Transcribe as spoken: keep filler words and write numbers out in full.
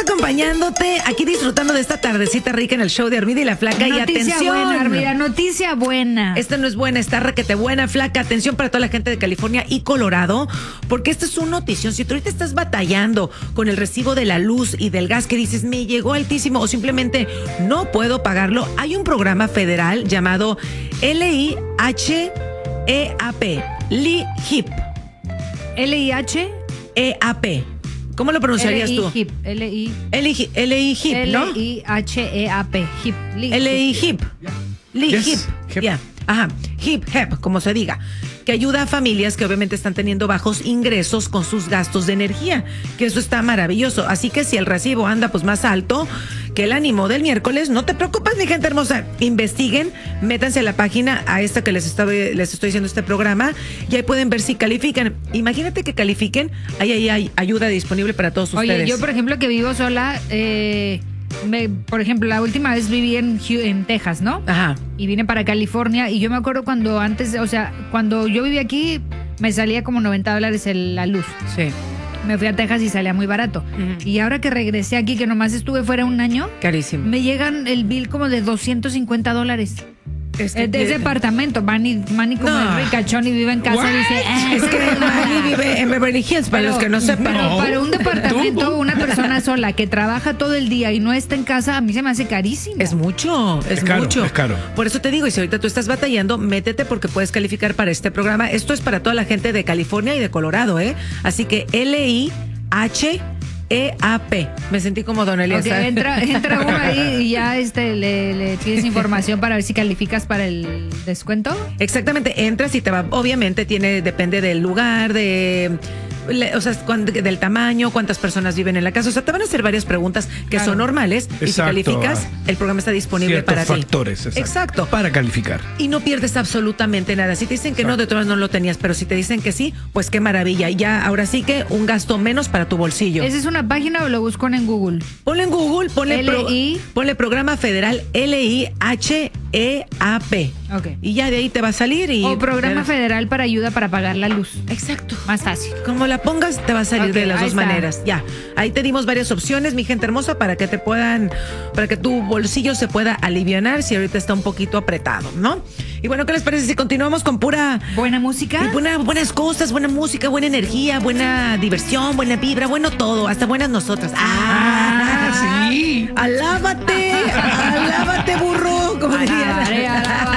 acompañándote, aquí disfrutando de esta tardecita rica en el show de Armida y la Flaca. Noticia y atención. buena, Armida, noticia buena. Esta no es buena, está requete buena, Flaca. Atención para toda la gente de California y Colorado, porque esta es una notición. Si tú ahorita estás batallando con el recibo de la luz y del gas que dices, me llegó altísimo o simplemente no puedo pagarlo, hay un programa federal llamado L I H E A P, L I H E A P. L I H E A P. ¿Cómo lo pronunciarías tú? L I L I L I H E A P, ¿no? L I H E A P. L I H E A P. L I H E A P. Ya. Ajá. Hip Hep, como se diga, que ayuda a familias que obviamente están teniendo bajos ingresos con sus gastos de energía, que eso está maravilloso. Así que si el recibo anda pues más alto que el ánimo del miércoles, no te preocupes, mi gente hermosa, investiguen, métanse a la página, a esta que les estoy, les estoy diciendo este programa, y ahí pueden ver si califican. Imagínate que califiquen, ahí, ahí hay ayuda disponible para todos Oye, ustedes. yo por ejemplo que vivo sola, eh... Me, por ejemplo, la última vez viví en, en Texas, ¿no? Ajá. Y vine para California y yo me acuerdo cuando antes, o sea, cuando yo vivía aquí me salía como noventa dólares el, la luz. Sí. Me fui a Texas y salía muy barato. Uh-huh. Y ahora que regresé aquí, que nomás estuve fuera un año, carísimo. Me llegan el bill como de doscientos cincuenta dólares. Es que ese departamento, Manny, Manny como no. es ricachón y vive en casa y dice, eh, es que Manny vive en Beverly Hills, para pero, los que no sepan. Pero para un departamento, una persona sola que trabaja todo el día y no está en casa, a mí se me hace carísimo. Es mucho, es, es caro, mucho. Es caro. Por eso te digo, y si ahorita tú estás batallando, métete porque puedes calificar para este programa. Esto es para toda la gente de California y de Colorado, ¿eh? Así que L I H E A P. Me sentí como Don Elías. Okay, entra, entra uno ahí y ya este le, le pides información para ver si calificas para el descuento. Exactamente, entras y te va, obviamente tiene, depende del lugar, de o sea, del tamaño, cuántas personas viven en la casa. O sea, te van a hacer varias preguntas que claro. son normales. Exacto. Y si calificas, el programa está disponible Ciertos para factores, ti. Exacto. Exacto. Para calificar. Y no pierdes absolutamente nada. Si te dicen que exacto. no, de todas no lo tenías, pero si te dicen que sí, pues qué maravilla. Y ya, ahora sí que un gasto menos para tu bolsillo. ¿Esa es una página o lo busco en Google? Ponle en Google, ponle, L I pro, ponle programa federal L I H E A P. Okay. Y ya de ahí te va a salir. Y o programa pero, federal para ayuda para pagar la luz. Exacto. Más fácil. Como la pongas, te va a salir okay, de las dos está. maneras. Ya. Ahí te dimos varias opciones, mi gente hermosa, para que te puedan, para que tu bolsillo se pueda alivianar si ahorita está un poquito apretado, ¿no? Y bueno, ¿qué les parece si continuamos con pura buena música? Buena, buenas cosas, buena música, buena energía, buena diversión, buena vibra, bueno todo, hasta buenas nosotras. Ah, ah sí. Alábate, alábate, burro, como dirían.